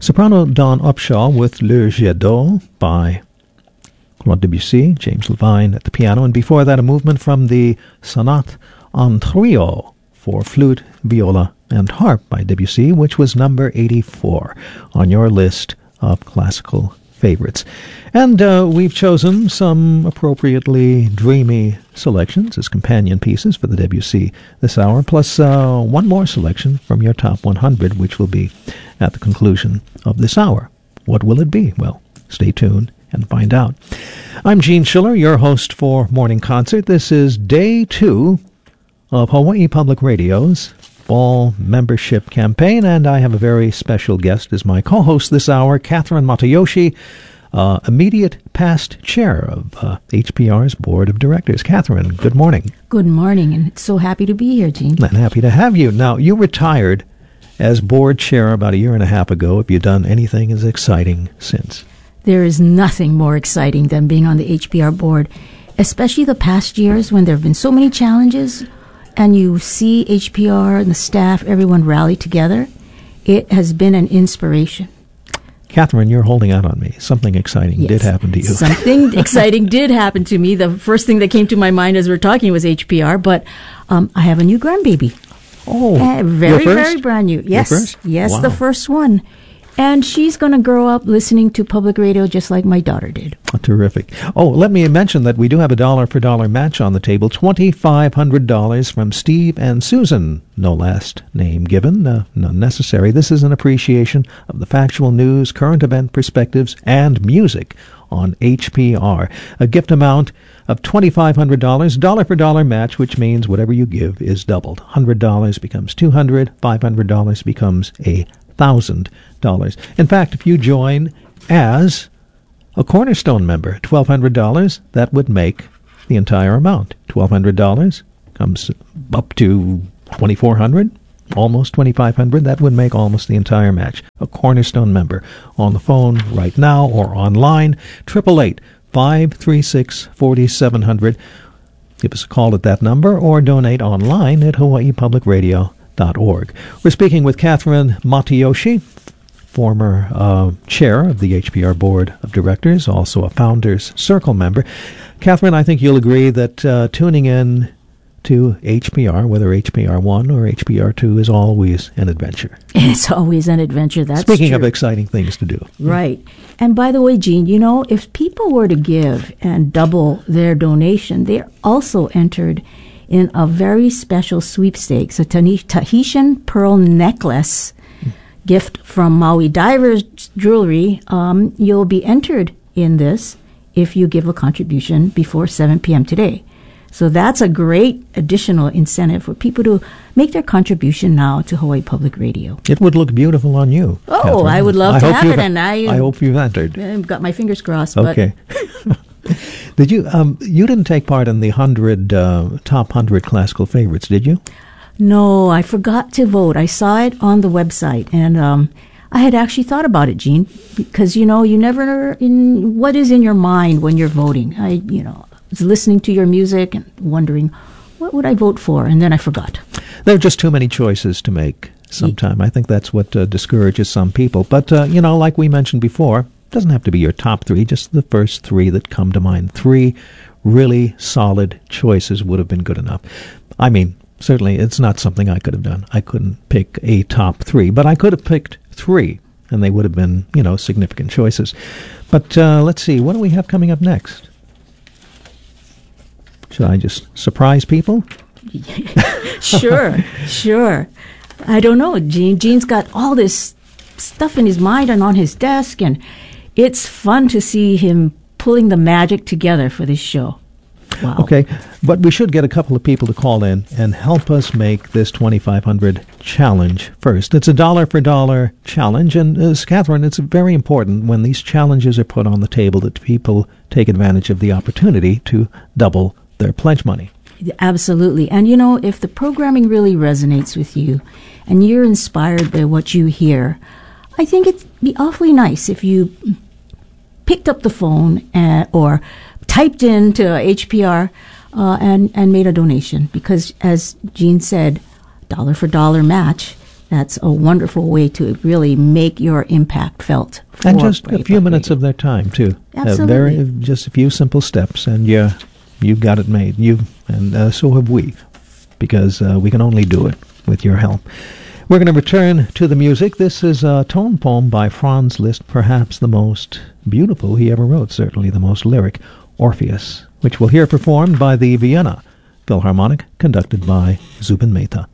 Soprano Dawn Upshaw with Le Jet d'Eau by Claude Debussy, James Levine at the piano, and before that a movement from the Sonate en Trio for flute, viola, and harp by Debussy, which was number 84 on your list of classical favorites. And we've chosen some appropriately dreamy selections as companion pieces for the Debussy this hour, plus one more selection from your top 100, which will be at the conclusion of this hour. What will it be? Well, stay tuned and find out. I'm Gene Schiller, your host for Morning Concert. This is day 2 of Hawaii Public Radio's fall membership campaign, and I have a very special guest as my co-host this hour, Catherine Matayoshi, immediate past chair of HPR's Board of Directors. Catherine, good morning. Good morning, and so happy to be here, Gene. And happy to have you. Now, you retired as board chair about a year and a half ago. Have you done anything as exciting since? There is nothing more exciting than being on the HPR board, especially the past years when there have been so many challenges, and you see HPR and the staff, everyone rally together. It has been an inspiration. Catherine, you're holding out on me. Something exciting did happen to you. Something exciting did happen to me. The first thing that came to my mind as we were talking was HPR, but I have a new grandbaby. Oh, very, very brand new. Yes, your first? Yes, Wow. The first one. And she's going to grow up listening to public radio just like my daughter did. Oh, terrific. Oh, let me mention that we do have a dollar-for-dollar match on the table, $2,500 from Steve and Susan. No last name given, none necessary. This is an appreciation of the factual news, current event perspectives, and music on HPR. A gift amount of $2,500, dollar-for-dollar match, which means whatever you give is doubled. $100 becomes $200, $500 becomes $1,000. In fact, if you join as a Cornerstone member, $1,200, that would make the entire amount. $1,200 comes up to $2,400, almost $2,500. That would make almost the entire match. A Cornerstone member on the phone right now or online, 888-536-4700. Give us a call at that number or donate online at hawaiipublicradio.org. We're speaking with Catherine Matayoshi, former chair of the HPR Board of Directors, also a Founders Circle member. Catherine, I think you'll agree that tuning in to HPR, whether HPR 1 or HPR 2, is always an adventure. It's always an adventure, that's Speaking true. of exciting things to do. Right. And by the way, Gene, you know, if people were to give and double their donation, they're also entered in a very special sweepstakes, a Tahitian pearl necklace gift from Maui Divers Jewelry. You'll be entered in this if you give a contribution before 7 p.m. today. So that's a great additional incentive for people to make their contribution now to Hawaii Public Radio. It would look beautiful on you. Oh, Catherine. I would love to have it, and I hope you've entered. I've got my fingers crossed. Okay. Did you? You didn't take part in the top 100 classical favorites, did you? No, I forgot to vote. I saw it on the website, and I had actually thought about it, Gene, because you never what is in your mind when you're voting. I was listening to your music and wondering what would I vote for, and then I forgot. There are just too many choices to make sometime. I think that's what discourages some people. But like we mentioned before, it doesn't have to be your top 3, just the first 3 that come to mind. 3 really solid choices would have been good enough. I mean, certainly it's not something I could have done. I couldn't pick a top 3, but I could have picked 3, and they would have been, significant choices. But let's see, what do we have coming up next? Should I just surprise people? Sure. I don't know. Gene's got all this stuff in his mind and on his desk, and it's fun to see him pulling the magic together for this show. Wow. Okay, but we should get a couple of people to call in and help us make this 2,500 challenge first. It's a dollar-for-dollar challenge, and Catherine, it's very important when these challenges are put on the table that people take advantage of the opportunity to double their pledge money. Absolutely. And if the programming really resonates with you and you're inspired by what you hear, I think it'd be awfully nice if you picked up the phone or typed into HPR and made a donation, because as Gene said, dollar for dollar match, that's a wonderful way to really make your impact felt. And just a few minutes of their time, too. Absolutely. Just a few simple steps, and you've got it made. And so have we, because we can only do it with your help. We're going to return to the music. This is a tone poem by Franz Liszt, perhaps the most beautiful he ever wrote, certainly the most lyric, Orpheus, which we'll hear performed by the Vienna Philharmonic, conducted by Zubin Mehta.